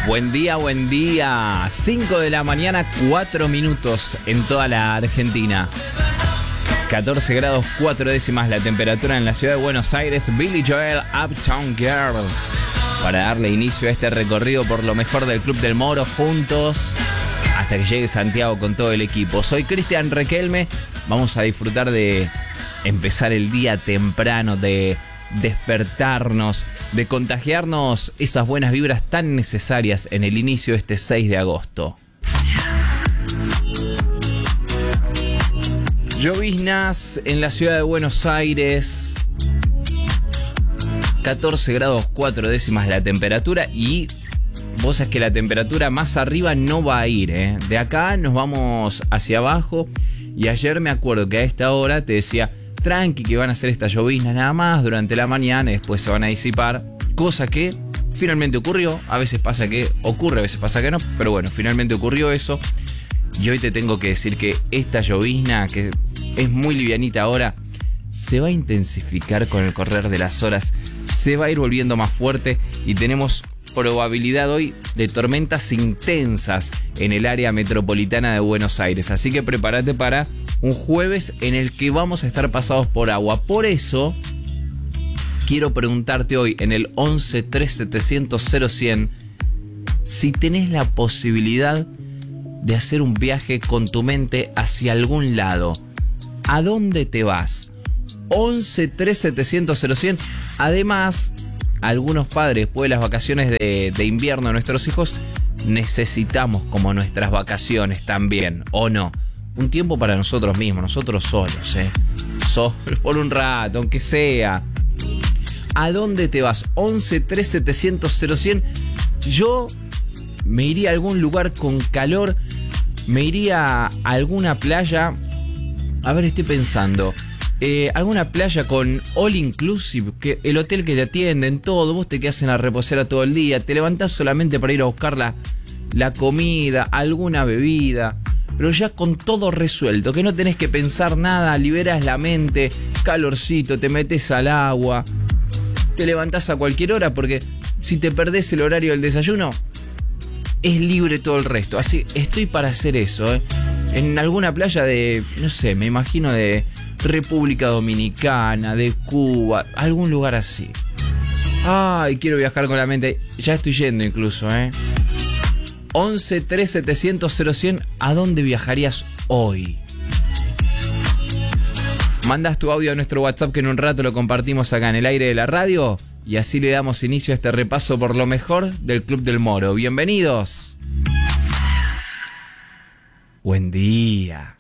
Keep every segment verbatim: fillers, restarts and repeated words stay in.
Buen día, buen día. cinco de la mañana, cuatro minutos en toda la Argentina. catorce grados, cuatro décimas la temperatura en la ciudad de Buenos Aires. Billy Joel, Uptown Girl. Para darle inicio a este recorrido por lo mejor del Club del Moro, juntos hasta que llegue Santiago con todo el equipo. Soy Cristian Requelme. Vamos a disfrutar de empezar el día temprano, de despertarnos, de contagiarnos esas buenas vibras tan necesarias en el inicio de este seis de agosto. Lloviznas en la ciudad de Buenos Aires. catorce grados, cuatro décimas la temperatura. Y vos sabés que la temperatura más arriba no va a ir, ¿eh? De acá nos vamos hacia abajo. Y ayer me acuerdo que a esta hora te decía, tranqui, que van a hacer estas lloviznas nada más durante la mañana y después se van a disipar. Cosa que finalmente ocurrió. A veces pasa que ocurre, a veces pasa que no. Pero bueno, finalmente ocurrió eso. Y hoy te tengo que decir que esta llovizna, que es muy livianita ahora, se va a intensificar con el correr de las horas. Se va a ir volviendo más fuerte y tenemos probabilidad hoy de tormentas intensas en el área metropolitana de Buenos Aires. Así que prepárate para un jueves en el que vamos a estar pasados por agua. Por eso quiero preguntarte hoy en el once tres setecientos cero cien si tenés la posibilidad de hacer un viaje con tu mente hacia algún lado. ¿A dónde te vas? once tres setecientos cero cien. Además, algunos padres, después de las vacaciones de, de invierno de nuestros hijos, necesitamos como nuestras vacaciones también, ¿o no? Un tiempo para nosotros mismos, nosotros solos, ¿eh? Solos, por un rato, aunque sea. ¿A dónde te vas? once tres setecientos cero cien. Yo me iría a algún lugar con calor, me iría a alguna playa. A ver, estoy pensando. Eh, alguna playa con all inclusive, que el hotel que te atienden todo, vos te quedás en la reposera todo el día, te levantás solamente para ir a buscar la, la comida, alguna bebida, pero ya con todo resuelto, que no tenés que pensar nada, liberás la mente, calorcito, te metes al agua, te levantás a cualquier hora, porque si te perdés el horario del desayuno, es libre todo el resto. Así, estoy para hacer eso, ¿eh? En alguna playa de, no sé, me imagino de República Dominicana, de Cuba, algún lugar así. Ay, quiero viajar con la mente. Ya estoy yendo incluso, ¿eh? once tres setecientos cero cien. ¿A dónde viajarías hoy? Mandas tu audio a nuestro WhatsApp, que en un rato lo compartimos acá en el aire de la radio. Y así le damos inicio a este repaso por lo mejor del Club del Moro. Bienvenidos. Buen día.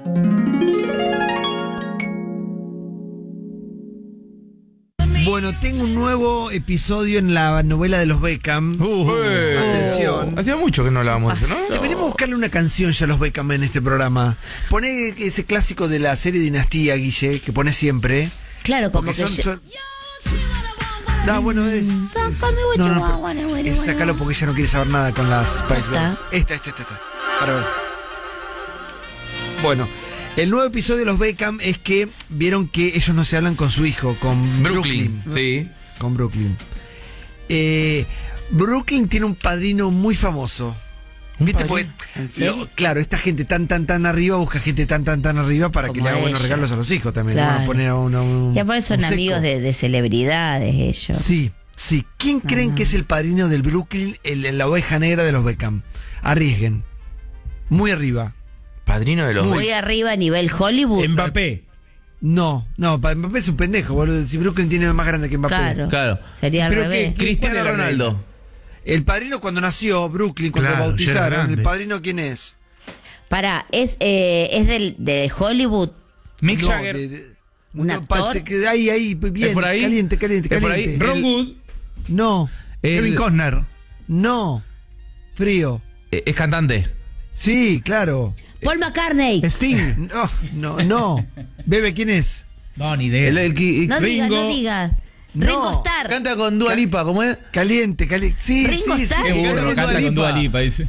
Bueno, tengo un nuevo episodio en la novela de los Beckham. Uh, Atención. Hacía mucho que no hablábamos de eso, ¿no? Deberíamos buscarle una canción ya a los Beckham en este programa. Poné ese clásico de la serie Dinastía, Guille, que pone siempre. Claro, como Porque que... son, ye- son- No, bueno, es... Sácame, No, guacho, no, guau, guau, guau, es guau. sácalo porque ella no quiere saber nada con las Spice está. Girls. Esta, esta, esta, esta. Para ver. Bueno, el nuevo episodio de los Beckham es que vieron que ellos no se hablan con su hijo, con Brooklyn, Brooklyn. ¿no? sí. Con Brooklyn. Eh, Brooklyn tiene un padrino muy famoso. ¿Viste? Porque, ¿En serio? lo- claro, esta gente tan, tan, tan arriba busca gente tan, tan, tan arriba para que Como le haga buenos ella. regalos a los hijos también. Claro. No van a poner a un, a un- Y aparte son un seco. amigos de, de celebridades ellos. Sí, sí. ¿Quién creen Ah. que es el padrino del Brooklyn, el, la oveja negra de los Beckham? Arriesguen. Muy arriba. Padrino de los Muy Beckham. arriba a nivel Hollywood. Mbappé. No, no, pa- Mbappé es un pendejo, boludo. Si Brooklyn tiene más grande que Mbappé. Claro. Claro. Sería al Pero revés. ¿qué- Cristiano ¿Cuál era la Ronaldo. El padrino cuando nació, Brooklyn, cuando Claro, lo ya era bautizaron, grande. ¿el padrino quién es? Pará, es, eh, es del, de Hollywood. Mick No, Jagger. de- de- ¿Un no, actor? parece que ahí, ahí, bien, ¿Es por ahí? caliente, caliente, ¿Es por ahí? caliente. Ron El- Wood. No, Kevin El- Costner. no, frío. eh, Es cantante. Sí, claro. Paul McCartney. Sting. No, no, no. Bebe, ¿quién es? No, ni idea. El, el que No digas, Ringo. no digas. No. Ringo Starr. Canta con Dua Lipa, ¿cómo es? Caliente, caliente. Sí, Ringo sí, Starr. sí. Qué burro, caliente, canta Dua con Lipa. Dua Lipa, dice.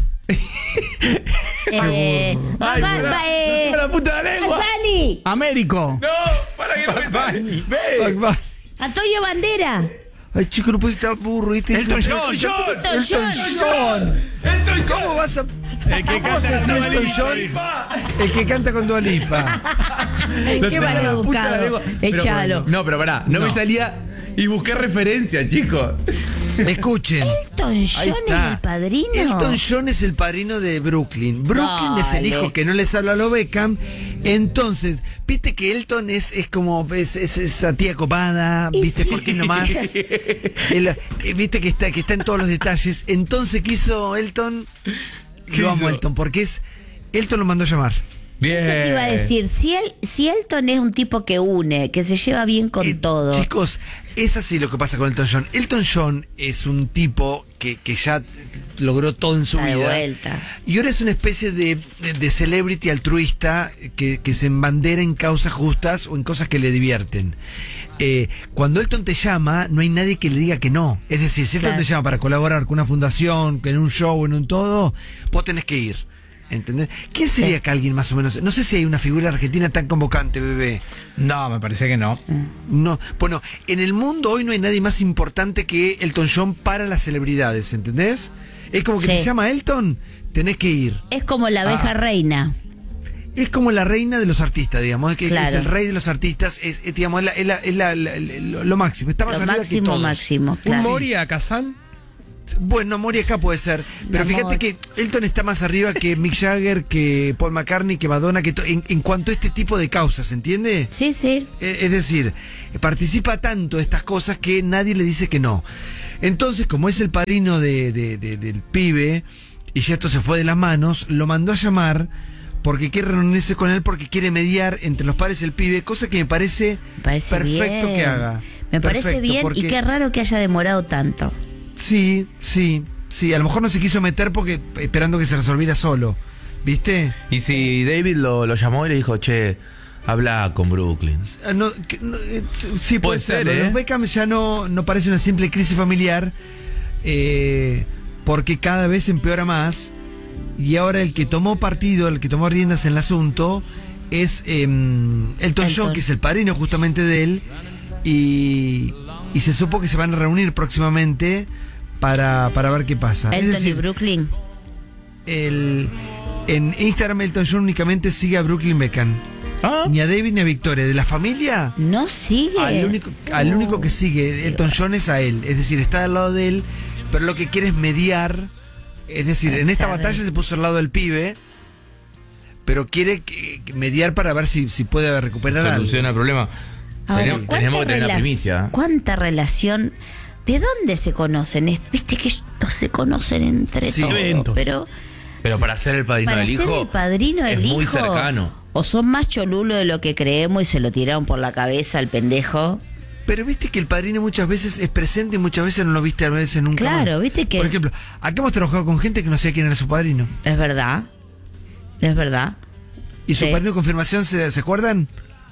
Eh, Ay, Bad- para- Ba- eh, para la puta de la lengua. Bad Bunny. Américo. No, para que no me Ve. Bad Bunny. Antonio Bandera. Ay, chico, no puedes estar burro, ¿viste? Elton Ese- John. Elton Elton John. Elton John. ¿Cómo vas a...? El que ¿Cómo vas a canta decir con Elton Dua John? Lipa. El que canta con Dua Lipa. Qué mal educado. Echalo. No, pero pará, no, No. me salía y busqué referencia, chicos. Escuchen. Elton Ahí John es está. el padrino. Elton John es el padrino de Brooklyn. Brooklyn es el Dale. hijo que no les habla a lo Beckham. Entonces, viste que Elton es, es como es, es esa tía copada, Y viste sí. por qué nomás. El- eh, viste que está, que está en todos los detalles. Entonces, ¿qué hizo Elton? ¿Qué Lo amo hizo? a Elton, porque es. Elton lo mandó a llamar. Bien. Eso te iba a decir, si, él, si Elton es un tipo que une, que se lleva bien con Eh, todo. Chicos, es así lo que pasa con Elton John. Elton John es un tipo que, que ya logró todo en su Está de vida. vuelta. Y ahora es una especie de, de, de celebrity altruista que, que se embandera en causas justas o en cosas que le divierten. Eh, cuando Elton te llama, no hay nadie que le diga que no. Es decir, si Elton Claro. te llama para colaborar con una fundación, que en un show, en un todo, vos tenés que ir. ¿Entendés? ¿Quién sería Sí. acá alguien más o menos? No sé si hay una figura argentina tan convocante, bebé. No, me parece que no. No, bueno, en el mundo hoy no hay nadie más importante que Elton John para las celebridades, ¿entendés? Es como que Sí. te llama Elton, tenés que ir. Es como la abeja Ah. reina. Es como la reina de los artistas, digamos, es que, que Claro. es el rey de los artistas, es, es, digamos, es, la- es la- es la- la- lo, lo máximo, está más Lo arriba que máximo, todos. máximo. ¿Un Claro. Moria Kazan? Bueno, Mori acá puede ser, pero Mi fíjate amor. que Elton está más arriba que Mick Jagger, que Paul McCartney, que Madonna, que to- en, en cuanto a este tipo de causas, ¿entiende? Sí, sí. Eh, Es decir, participa tanto de estas cosas que nadie le dice que no. Entonces, como es el padrino de, de- de- del pibe, y ya esto se fue de las manos, lo mandó a llamar porque quiere reunirse con él, porque quiere mediar entre los padres y el pibe, cosa que me parece, Me parece perfecto bien. que haga. Me parece Perfecto, bien porque- y qué raro que haya demorado tanto. Sí, sí, sí, a lo mejor no se quiso meter porque esperando que se resolviera solo, ¿viste? Y si David lo, lo llamó y le dijo, che, habla con Brooklyn. Ah, no, que- no, eh, sí, puede, Puede ser. ser, Lo de ¿eh? Los Beckham ya no, no parece una simple crisis familiar, eh, porque cada vez empeora más. Y ahora el que tomó partido, el que tomó riendas en el asunto, es eh, Elton, Elton. John, que es el padrino justamente de él. Y, y se supo que se van a reunir próximamente para, para ver qué pasa. es Elton y decir, Brooklyn. el, en Instagram Elton John únicamente sigue a Brooklyn Beckham. ¿Ah? Ni a David ni a Victoria. De la familia, No sigue. al único, al único que sigue Elton John es a él. Es decir, está al lado de él, pero lo que quiere es mediar. Es decir, en esta Sabe. batalla se puso al lado del pibe, pero quiere que- que mediar para ver si, si puede recuperar algo. Soluciona el problema. Ahora, tenemos, ¿cuánta tenemos que tener la relac- primicia. ¿Cuánta relación? ¿De dónde se conocen? Es- Viste que estos se conocen entre Sí, todos, eventos. pero Pero para ser el padrino para del ser hijo. el padrino del es hijo, muy cercano. o son más cholulo de lo que creemos y se lo tiraron por la cabeza al pendejo. Pero viste que el padrino muchas veces es presente y muchas veces no lo viste a veces nunca Claro, más. viste que- Por ejemplo, acá hemos trabajado con gente que no sabía quién era su padrino. Es verdad, es verdad. ¿Y su Sí. padrino de confirmación se, se acuerdan?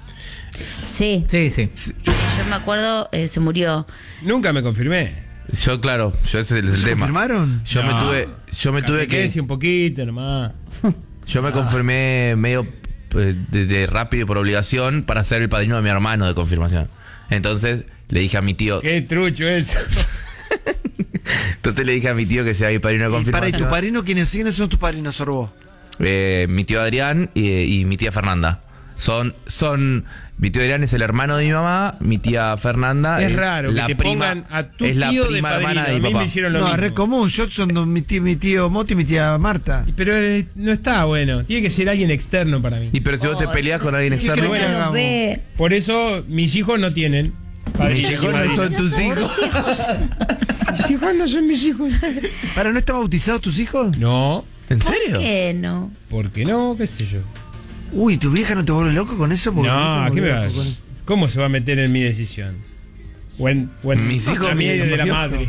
Sí, Sí, sí. yo me acuerdo, eh, se murió. Nunca me confirmé. Yo, claro, yo ese es el ¿Se tema. confirmaron? Yo No. me tuve, yo me tuve que, Catequesis un poquito nomás. yo me confirmé medio eh, de, de rápido y por obligación para ser el padrino de mi hermano de confirmación. Entonces le dije a mi tío, Qué trucho eso. entonces le dije a mi tío que sea mi padrino de Y para, ¿y confirmación. tu padrino quiénes, quiénes son tus padrinos, Sorbo? Eh, mi tío Adrián y, y mi tía Fernanda. Son, son, mi tío Adrián es el hermano de mi mamá, mi tía Fernanda Es es, raro que la te prima, pongan a tu es la tío de prima padrino. hermana de A mi mí me papá. hicieron lo No, mismo. es re común. Yo son dos- mi tío, mi tío Moti y mi tía Marta. Pero eh, no está bueno. Tiene que ser alguien externo para mí. Y pero si vos te Oh, peleas con alguien ¿qué externo, crees que Bueno, hagamos? ve. Por eso mis hijos no tienen. padrino mis y hijos no madrina. son tus hijos. Mis hijos no son mis hijos. ¿Para no están bautizados tus hijos? No. ¿En ¿Por serio? qué no? ¿Por qué no? ¿Qué sé yo? Uy, ¿tu vieja no te vuelve loco con eso? Porque No, me ¿qué me vuelve vas? loco con- ¿Cómo se va a meter en mi decisión? O en, o en Mis hijos, la mía y mi- de la Dios. madre.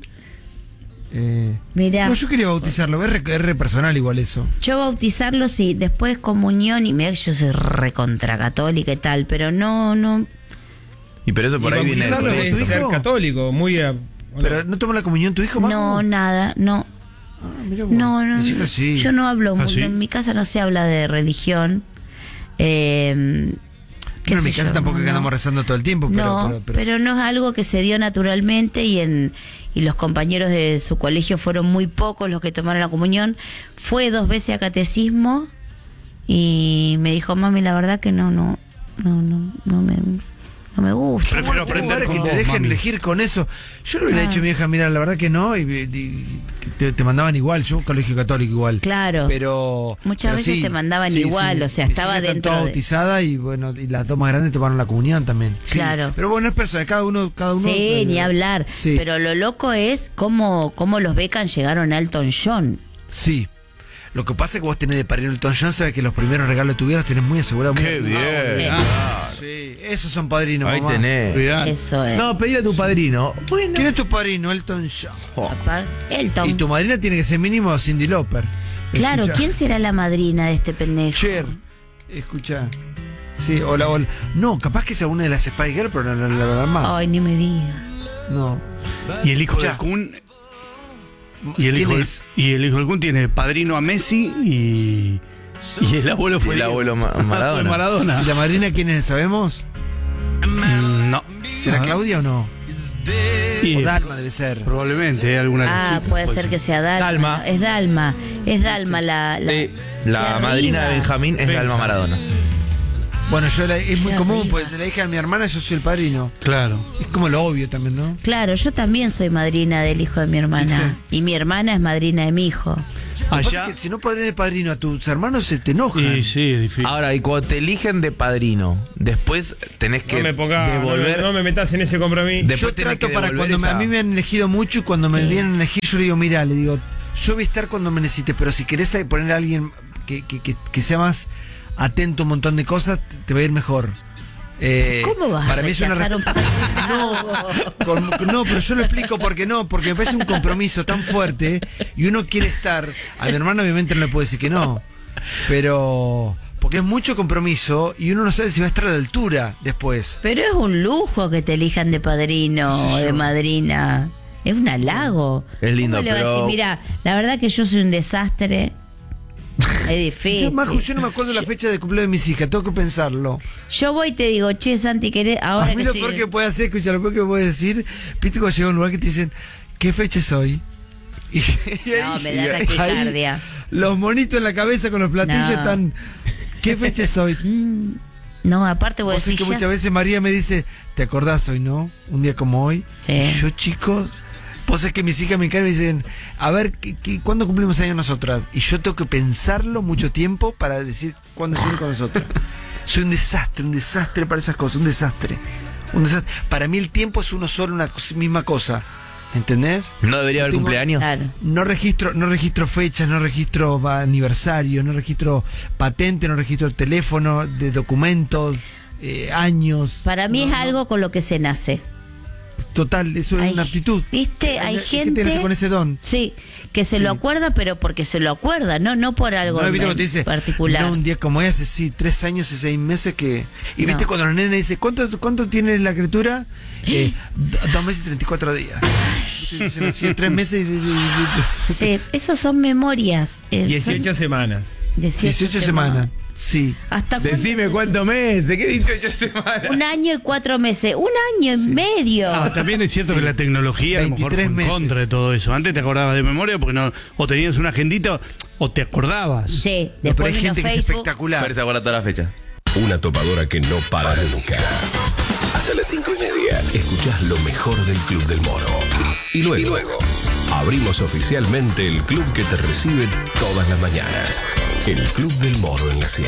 Eh, Mirá, no, yo quería bautizarlo. Es re, es re personal igual eso. yo bautizarlo sí, después comunión y mira que yo soy recontra católica y tal, pero no, no. Y pero eso por Y ahí viene bautizarlo por es ¿Tu eso. ser hijo? católico, muy... a- ¿o Pero no? ¿no toma la comunión tu hijo, Majo? No, nada, no. Ah, mirá vos. No, no, Mis no. hijas sí. Yo no hablo, ¿Ah, mu- sí? en mi casa no se habla de religión. Eh, Claro, qué No, en sé mi casa yo, tampoco no, es que andamos no. rezando todo el tiempo, pero, No, pero, pero, pero- no es algo que se dio naturalmente y en y los compañeros de su colegio fueron muy pocos los que tomaron la comunión. Fue dos veces a catecismo y me dijo, mami, la verdad que no, no, no, no, no me, no me gusta. Prefiero Bueno, aprender lugar con que te vos, dejen mami. elegir con eso. Yo le hubiera Ah. dicho a mi hija, mira, la verdad que no, y, y- te, te mandaban igual, yo un colegio católico igual. Claro. Pero Muchas pero veces sí, te mandaban sí, igual, sí. o sea, Mis estaba hijas están dentro todas de- bautizadas y bueno, y las dos más grandes tomaron la comunión también. Sí. Claro. Pero bueno, es personal, cada uno, cada uno. Sí, eh, ni hablar. Sí. Pero lo loco es cómo, cómo los Beckham llegaron a Elton John. Sí. Lo que pasa es que vos tenés de padrino Elton John, sabes que los primeros regalos que tuvieras tenés muy asegurado. muy Qué asegurado. bien. Ah, Sí, esos son padrinos, Ahí mamá. tenés. olvidate. Eso es. No, pedí a tu padrino. Bueno. ¿Quién es tu padrino? Elton John. Papá, Elton. Y tu madrina tiene que ser mínimo Cindy Lauper. Claro, Escuchá. ¿quién será la madrina de este pendejo? Cher. Escucha. Sí, hola, hola. No, capaz que sea una de las Spice Girls, pero no la no, no, no, Ay, ni me diga. no. Y el hijo Ya. del Kun. Y el, ¿Quién hijo, es? y el hijo del Kun tiene padrino a Messi y. Y el abuelo fue El abuelo Ma- Maradona. Fue Maradona. ¿Y la madrina quién es? ¿Sabemos? Mm, No. ¿Será Ah. Claudia o no? Y- O Dalma debe ser. Probablemente, ¿eh? alguna de las Ah, chicas, puede ser que sea Dalma. Dalma. Es Dalma. Es Dalma la. la Sí, la de madrina de arriba. Benjamín es Benja. Dalma Maradona. Bueno, yo la- es muy Qué común, arriba. pues de la hija de mi hermana yo soy el padrino. Claro. Es como lo obvio también, ¿no? Claro, yo también soy madrina del hijo de mi hermana. Y mi hermana es madrina de mi hijo. Lo que pasa Allá. es que si no podés de padrino a tus hermanos se te enojan. Y sí, es difícil. Ahora, y cuando te eligen de padrino, después tenés que No me ponga, no, devolver. me- no me metas en ese compromiso. Después Yo tenés trato que para devolver cuando me- esa- a mí me han elegido mucho y cuando me Sí. vienen a elegir yo le digo, mira, le digo, yo voy a estar cuando me necesites, pero si querés poner a alguien que, que, que, que sea más atento a un montón de cosas, te, te va a ir mejor. Eh, ¿Cómo vas para a mí es una rechazar re- un padrino? no, con- no, pero yo lo explico porque no, porque me parece un compromiso tan fuerte y uno quiere estar. A mi hermano obviamente no le puedo decir que no, pero porque es mucho compromiso y uno no sabe si va a estar a la altura después. Pero es un lujo que te elijan de padrino Sí, o de yo. madrina. Es un halago. Es lindo, ¿Cómo le vas a pero- decir, mira, la verdad que yo soy un desastre. Es Si difícil. yo, Maju, yo no me acuerdo la fecha de cumpleaños de mis hijas, tengo que pensarlo. Yo voy y te digo, che, Santi, ¿querés? Ahora A que mí lo estoy- peor que puede hacer, escucha, lo peor que puede decir, viste cuando llega a un lugar que te dicen, ¿qué fecha es hoy? Y, y No, ahí- me da y ahí- taquicardia. los monitos en la cabeza con los platillos No. están, ¿qué fecha es hoy? Mm, no, aparte vos Vos sabés decís, que ya muchas veces María me dice, ¿te acordás hoy, no? Un día como hoy. Sí. Y yo, chicos, vos sabés que mis hijas me encargan y me dicen, a ver, ¿qué, qué, ¿cuándo cumplimos años nosotras? Y yo tengo que pensarlo mucho tiempo para decir cuándo es uno con nosotros. Soy un desastre, un desastre para esas cosas, un desastre. Un desastre. Para mí el tiempo es uno solo, una cos- misma cosa. ¿Entendés? ¿No debería haber Tengo- cumpleaños? Claro. No registro, no registro fechas, no registro aniversario, no registro patente, no registro el teléfono de documentos, eh, años. Para mí No, es no. algo con lo que se nace. Total, eso es Hay- una aptitud. ¿Viste? Hay que gente- nace con ese don. Sí, que se lo acuerda, pero porque se lo acuerda, no no por algo No, ¿viste en cuando te dice, particular. no, un día como hoy hace sí, tres años y seis meses que. Y No. viste cuando la nena dice, ¿cuánto, cuánto tiene la criatura? Eh, do- dos meses y treinta y cuatro días. Se nació tres meses y. y- y- y- Sí, esos son memorias. eh, son dieciocho semanas. dieciocho dieciocho semanas. Sí. ¿Hasta cuánto? Decime cuántos meses, ¿qué dieciocho semanas? Un año y cuatro meses. Un año y medio. Ah, también es cierto que la tecnología a lo mejor fue en veintitrés contra de meses. todo eso. Antes te acordabas de memoria porque no, o tenías una agendita o te acordabas. Sí, No, pero después hay vino gente que es Facebook. espectacular. Fer se acuerda toda la fecha. Una topadora que no para nunca. Hasta las cinco y media escuchás lo mejor del Club del Mono. Y luego, y luego abrimos oficialmente el club que te recibe todas las mañanas. El Club del Mono en la cien.